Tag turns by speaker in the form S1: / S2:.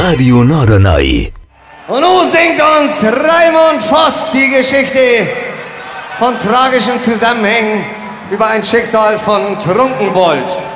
S1: Radio Norderney.
S2: Und nun singt uns Raimund Voss die Geschichte von tragischen Zusammenhängen über ein Schicksal von Trunkenbold.